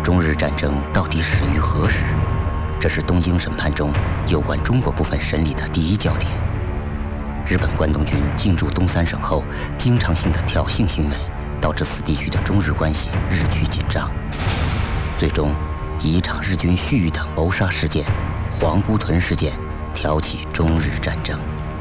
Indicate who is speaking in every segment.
Speaker 1: 中日战争到底始于何时？这是东京审判中有关中国部分审理的第一焦点。日本关东军进驻东三省后，经常性的挑衅行为，导致此地区的中日关系日趋紧张。最终，以一场日军蓄意的谋杀事件——皇姑屯事件，挑起中日战争。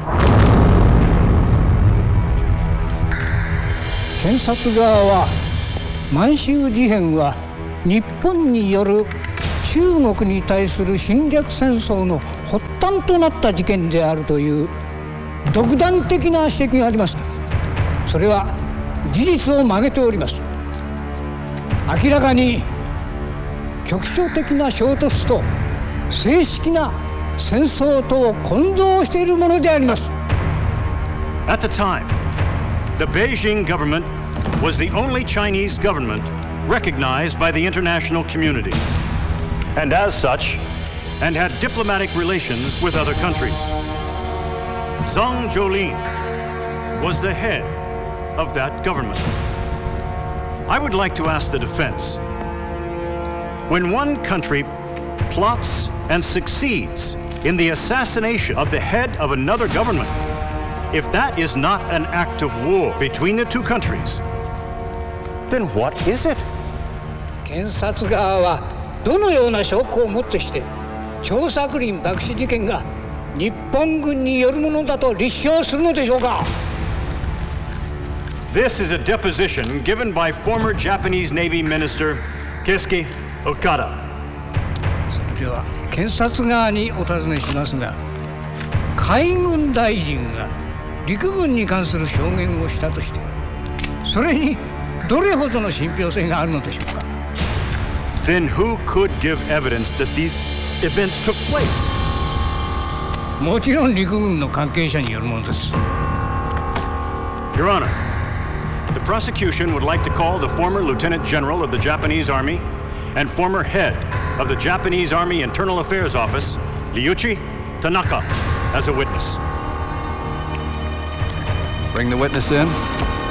Speaker 2: 検察側は満州事変は日本による中国に対する侵略戦争の発端となった事件であるという独断的な指摘があります。それは事実を曲げております。明らかに局所的な衝突と正式な戦争とを混同しているものであります。
Speaker 3: At the time, the Beijing government was the only Chinese government recognized by the international community, and as such, and had diplomatic relations with other countries. Zhang Zhou was the head of that government. I would like to ask the defense, when one country plots and succeeds in the assassination of the head of another government, if that is not an act of war between the two countries, then what is it?
Speaker 2: 検察側はどのような証拠をもってして張作霖爆死事件が日本軍によるものだと立証するのでしょうか。
Speaker 3: This is a deposition given by former Japanese Navy Minister Keisuke Okada.
Speaker 2: それでは検察側にお尋ねしますが、海軍大臣が陸軍に関する証言をしたとして、それにどれほどの信憑性があるのでしょうか。
Speaker 3: Then who could give evidence that these events took place?
Speaker 2: もちろん陸軍の関係者によるものです。
Speaker 3: Your Honor, the prosecution would like to call the former Lieutenant General of the Japanese Army and former head of the Japanese Army Internal Affairs Office, Ryuichi Tanaka, as a witness.
Speaker 4: Bring the witness in.